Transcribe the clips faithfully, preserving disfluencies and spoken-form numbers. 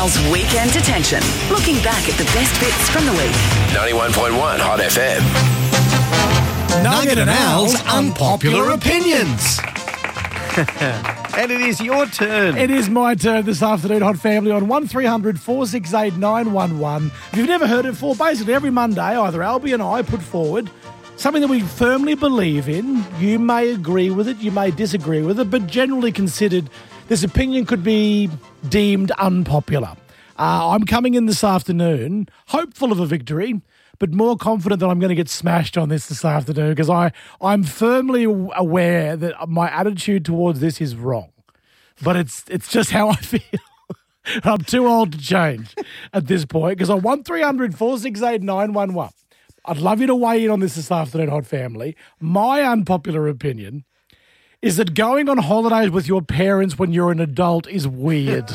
Al's Weekend Detention. Looking back at the best bits from the week. ninety-one point one Hot F M. Nugget and Al's Unpopular Opinions. And it is your turn. It is my turn this afternoon, Hot Family, on one three hundred four six eight nine one one. If you've never heard it before, basically every Monday, either Albie and I put forward something that we firmly believe in. You may agree with it, you may disagree with it, but generally considered this opinion could be deemed unpopular. Uh, I'm coming in this afternoon, hopeful of a victory, but more confident that I'm going to get smashed on this this afternoon because I, I'm firmly aware that my attitude towards this is wrong. But it's it's just how I feel. I'm too old to change at this point because on one three hundred four six eight nine one one, I'd love you to weigh in on this this afternoon, Hot Family. My unpopular opinion is that going on holidays with your parents when you're an adult is weird.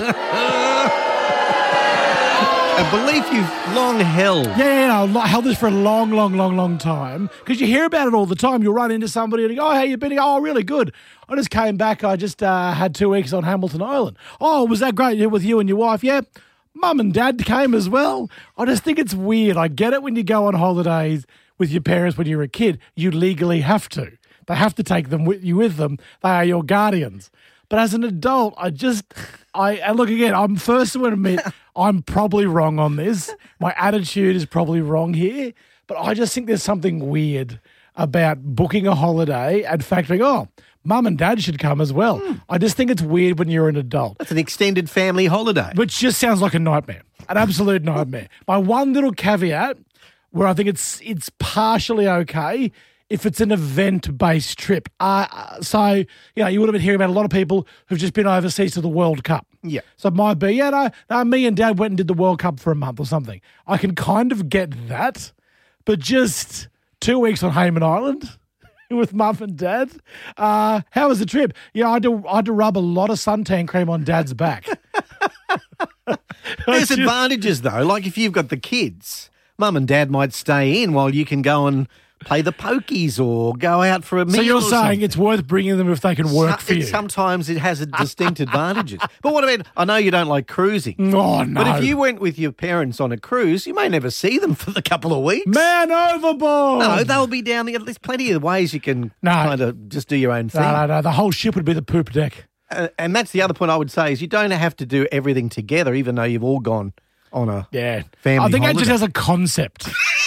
A belief you've long held. Yeah, yeah, yeah, I held this for a long, long, long, long time because you hear about it all the time. You'll run into somebody and you go, oh, how you been? Oh, really good. I just came back. I just uh, had two weeks on Hamilton Island. Oh, was that great with you and your wife? Yeah. Mum and Dad came as well. I just think it's weird. I get it when you go on holidays with your parents when you're a kid. You legally have to. They have to take them with you with them. They are your guardians. But as an adult, I just, I and look again, I'm first to admit I'm probably wrong on this. My attitude is probably wrong here. But I just think there's something weird about booking a holiday and factoring, oh, Mum and Dad should come as well. Mm. I just think it's weird when you're an adult. That's an extended family holiday. Which just sounds like a nightmare, an absolute nightmare. My one little caveat where I think it's it's partially okay if it's an event-based trip. Uh, so, you know, you would have been hearing about a lot of people who've just been overseas to the World Cup. Yeah. So it might be, yeah, no, no, me and Dad went and did the World Cup for a month or something. I can kind of get that, but just two weeks on Hayman Island with Mum and Dad. Uh, how was the trip? Yeah, I had, to, I had to rub a lot of suntan cream on Dad's back. There's advantages, though. Like if you've got the kids, Mum and Dad might stay in while you can go and play the pokies or go out for a meal. So you're or saying something. It's worth bringing them if they can work so, for you? Sometimes it has a distinct advantages. But what about, I know you don't like cruising. Oh, no. But if you went with your parents on a cruise, you may never see them for the couple of weeks. Man overboard! No, they'll be down there. There's plenty of ways you can no. kind of just do your own thing. No, no, no. The whole ship would be the poop deck. Uh, and that's the other point I would say is you don't have to do everything together, even though you've all gone on a yeah. family I think holiday. that just has a concept.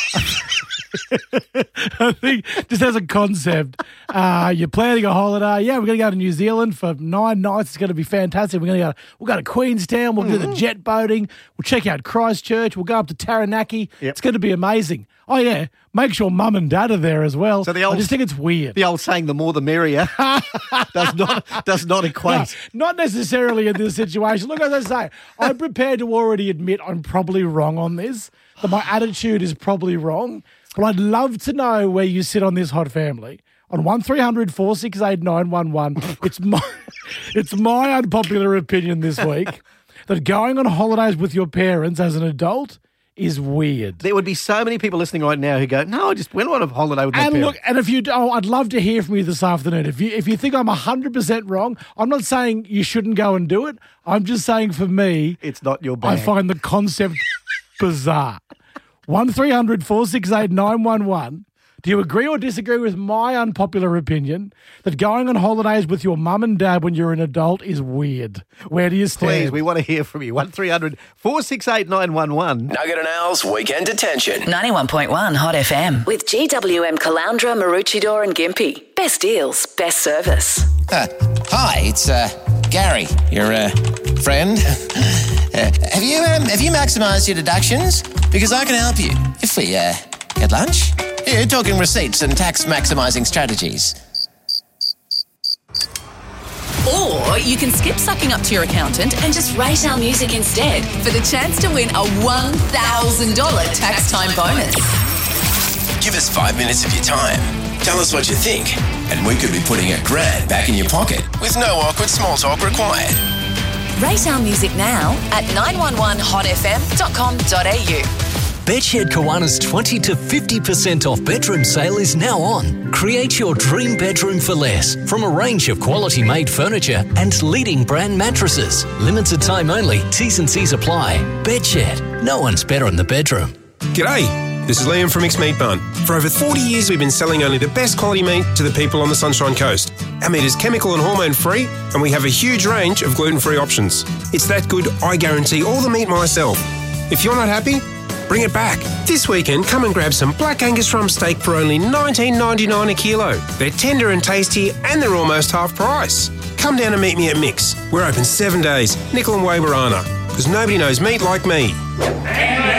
I think just as a concept, uh, you're planning a holiday. Yeah, we're going to go to New Zealand for nine nights. It's going to be fantastic. We're going to go. We'll go to Queenstown. We'll mm-hmm. do the jet boating. We'll check out Christchurch. We'll go up to Taranaki. Yep. It's going to be amazing. Oh yeah, make sure Mum and Dad are there as well. So the old, I just think it's weird. The old saying, "The more the merrier," does not does not equate. No, not necessarily in this situation. Look, as I say, I'm prepared to already admit I'm probably wrong on this. That my attitude is probably wrong. But I'd love to know where you sit on this, Hot Family. On one three hundred four six eight nine one one. It's my, it's my unpopular opinion this week that going on holidays with your parents as an adult is weird. There would be so many people listening right now who go, no, I just went on a holiday with my and parents. Look, and if you, oh, I'd love to hear from you this afternoon. If you, if you think I'm one hundred percent wrong, I'm not saying you shouldn't go and do it. I'm just saying for me, it's not your bag. I find the concept bizarre. one three hundred four six eight nine one one. Do you agree or disagree with my unpopular opinion that going on holidays with your mum and dad when you're an adult is weird? Where do you stand? Please, we want to hear from you. one three hundred four six eight nine one one. Nugget and Al's Weekend Detention. ninety-one point one Hot F M. With G W M Caloundra, Maroochydore and Gympie. Best deals, best service. Uh, hi, it's uh, Gary, your uh, friend. uh, have you um, have you maximised your deductions? Because I can help you if we uh, get lunch. Here, talking receipts and tax maximising strategies. Or you can skip sucking up to your accountant and just rate our music instead for the chance to win a one thousand dollars tax time bonus. Give us five minutes of your time. Tell us what you think, and we could be putting a grand back in your pocket with no awkward small talk required. Rate our music now at nine one one hot f m dot com dot a u. Bedshed Kiwana's twenty to fifty percent off bedroom sale is now on. Create your dream bedroom for less from a range of quality-made furniture and leading brand mattresses. Limited time only. T's and C's apply. Bedshed. No one's better in the bedroom. G'day, this is Liam from Mixed Meat Bun. For over forty years, we've been selling only the best quality meat to the people on the Sunshine Coast. Our meat is chemical and hormone-free, and we have a huge range of gluten-free options. It's that good, I guarantee all the meat myself. If you're not happy, bring it back. This weekend, come and grab some Black Angus rump steak for only nineteen ninety-nine a kilo. They're tender and tasty, and they're almost half price. Come down and meet me at Mix. We're open seven days, nickel and Waberana, because nobody knows meat like me.